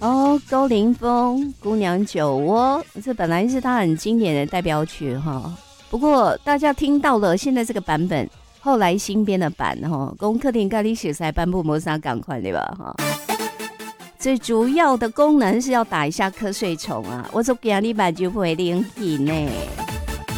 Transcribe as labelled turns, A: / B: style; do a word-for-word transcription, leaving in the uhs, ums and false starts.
A: 哦，高凌风《姑娘酒窝》，这本来是他很经典的代表曲哈。不过大家听到了现在这个版本，后来新编的版哈，功课定跟你写在颁布摩萨赶快对吧哈？最主要的功能是要打一下瞌睡虫啊，我做今日版就会灵气呢。